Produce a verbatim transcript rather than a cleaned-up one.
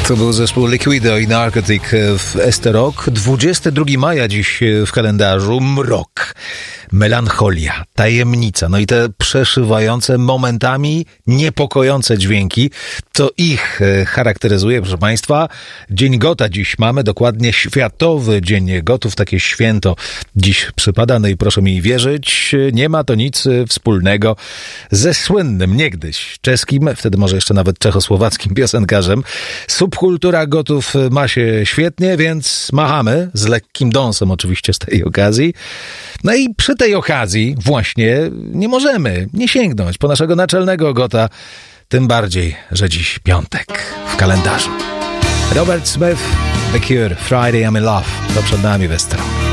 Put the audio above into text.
To był zespół Liquido i Narcotic w Esterok. dwudziestego drugiego maja dziś w kalendarzu. Mrok, melancholia, tajemnica, no i te przeszywające, momentami niepokojące dźwięki, to ich charakteryzuje, proszę Państwa. Dzień Gota dziś mamy, dokładnie Światowy Dzień Gotów, takie święto dziś przypada, no i proszę mi wierzyć, nie ma to nic wspólnego ze słynnym niegdyś czeskim, wtedy może jeszcze nawet czechosłowackim piosenkarzem. Subkultura Gotów ma się świetnie, więc machamy z lekkim dąsem oczywiście z tej okazji. No i przy tej okazji właśnie nie możemy nie sięgnąć po naszego naczelnego Gota, tym bardziej, że dziś piątek w kalendarzu. Robert Smith, The Cure, Friday I'm in Love, to przed nami Westro.